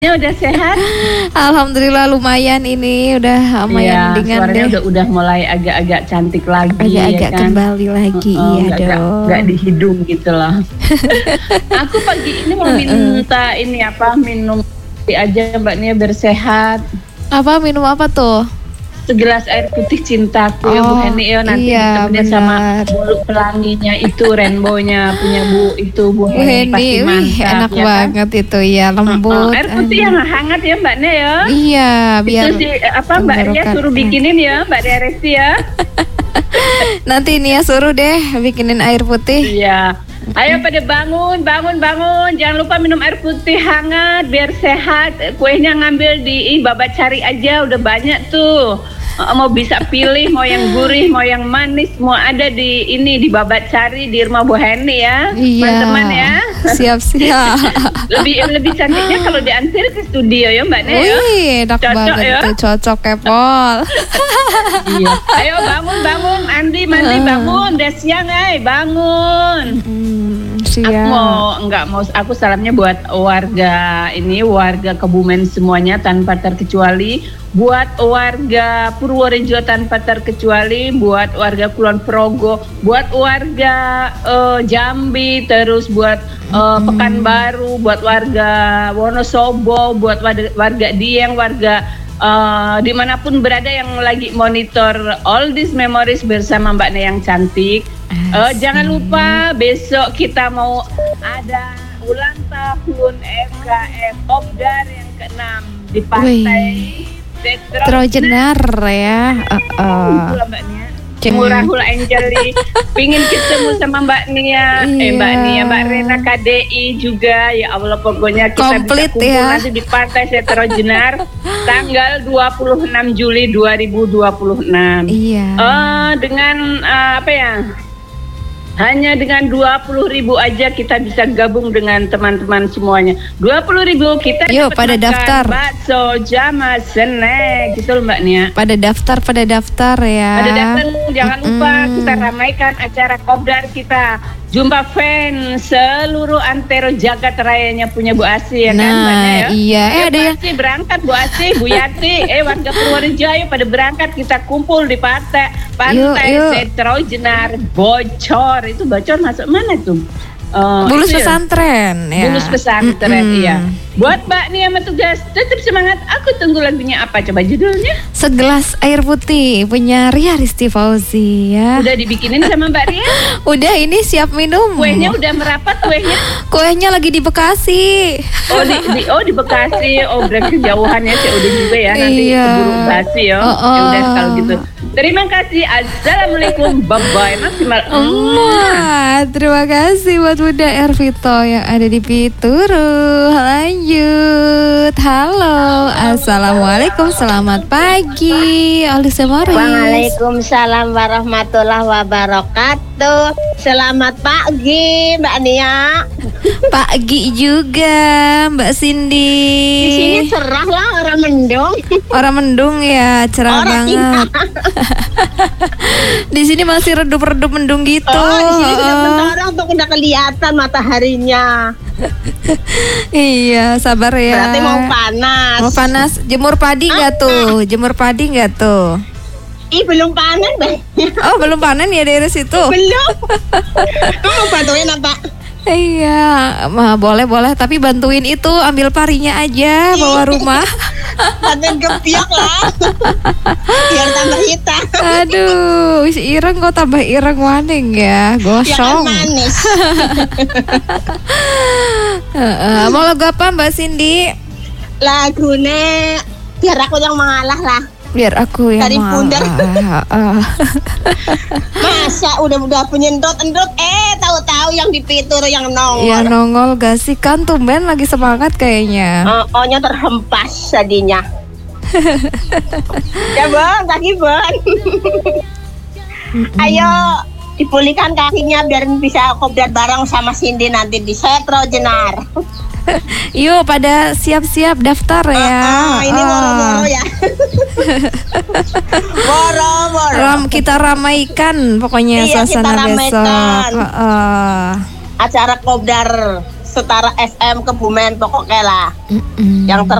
Ya udah sehat. Alhamdulillah lumayan ini udah lumayan dengan suaranya udah mulai agak-agak cantik lagi, agak-agak ya kan? Kembali lagi, iya dong. Gak di hidung gitu loh. Aku pagi ini mau minta minum aja Mbak Nia bersehat. Apa minum apa tuh? Segelas air putih cintaku ya Bu Heni ya, nanti ditemenin sama bulu pelanginya itu rainbow-nya punya Bu Heni pasti mantap. Enak ya banget kan? Itu ya lembut. Air putih yang hangat ya Mbak Nia ya. Iya, biar itu Mbak Nia suruh bikinin ya Mbak Nia Resti ya. Nanti Nia suruh deh bikinin air putih. Iya. Ayo pada bangun. Jangan lupa minum air putih hangat biar sehat. Kuenya ngambil di Babat Cari aja, udah banyak tuh. Mau bisa pilih mau yang gurih, mau yang manis, mau ada di Babat Cari di rumah Bu Heni ya. Iya. Teman-teman ya. Siap-siap. lebih cantiknya kalau diantar ke studio ya Mbak Nia. Wih, enak banget ya? Tuh, cocok kepol. Iya. Ayo bangun, mandi bangun, udah siang bangun. Siap. Aku salamnya buat warga Kebumen semuanya tanpa terkecuali, buat warga Purworejo tanpa terkecuali, buat warga Kulon Progo, buat warga Jambi, terus buat Pekanbaru, buat warga Wonosobo, buat warga Dieng, warga dimanapun berada yang lagi monitor All These Memories bersama Mbak Nia yang cantik. Jangan lupa besok kita mau ada ulang tahun FKM Kopdar yang ke-6 di pantai Trojenar ya. Mbak Nia. Murahul Angeli pingin ketemu sama Mbak Nia, Mbak Rena KDI juga. Ya Allah, pokoknya kita komplit bisa kumpul ya. nanti di Pantai Trojenar tanggal 26 Juli 2026. Iya. Dengan hanya dengan 20.000 aja kita bisa gabung dengan teman-teman semuanya. 20.000 kita yuk pada daftar bakso, jama, snack gitu loh Mbak Nia. Pada daftar ya. Pada daftar, jangan lupa kita ramaikan acara Kopdar kita. Jumpa fans seluruh antero jagat rayanya punya Bu Asi ya kan Mbak Nia ya. Iya, ada yang berangkat Bu Asi, Bu Yati, warga Purworejo ayo pada berangkat, kita kumpul di pantai Trojenar Bocor. Itu Bocor masuk mana tuh? Bulus pesantren ya. Bulus pesantren iya. Buat Mbak Nia sama tugas tetap semangat. Aku tunggu lagunya apa coba judulnya? Segelas air putih punya Ria Risti Fauzi ya. Udah dibikinin sama Mbak Ria? Udah, ini siap minum. Kuenya udah merapat kuenya? Kuenya lagi di Bekasi. Di Bekasi. Oh berarti jauhannya sih udah juga ya. Nanti keburu basi ya. Ya udah kalau gitu. Terima kasih. Assalamualaikum. Bye-bye. Maksimal. Terima kasih buat Bunda Ervito yang ada di Pituru. Lanjut. Halo. Assalamualaikum. Selamat pagi. Waalaikumsalam warahmatullahi wabarakatuh. Selamat pagi Mbak Nia. Pagi juga Mbak Cindy. Di sini cerah lah, orang mendung. Orang mendung ya, cerah banget. Di sini masih redup-redup mendung gitu. Di sini sebentar untuk udah kelihatan mataharinya. Iya, sabar ya. Berarti mau panas. Mau panas. Jemur padi nggak tuh? Belum panen, Mbak. Oh, belum panen ya dari situ? Belum. Mau bantuin apa? Iya, boleh, tapi bantuin itu ambil parinya aja bawa rumah. Bantuin gepiak lah. Biar tambah hitam. Aduh, wis ireng kok tambah ireng waning ya, gosong. Yang manis. Mau lagu apa Mbak Cindy? Lagune biar aku yang mengalah lah. Biar aku yang dari bundar. Masa udah penyendot tahu-tahu yang di Pitur yang nongol. Ya nongol gak sih, kan tumben lagi semangat kayaknya. Ohnya terhempas tadinya. Ya Bang, kaki Bang. Ayo dipulihkan kakinya biar bisa kopdar bareng sama Cindy nanti di Trojenar. Yuk pada siap-siap daftar ya. Ini moro-moro ya. Moro-moro. Kita ramaikan pokoknya suasana besok. Acara Kopdar setara SM Kebumen pokoknya lah. Mm-mm. Yang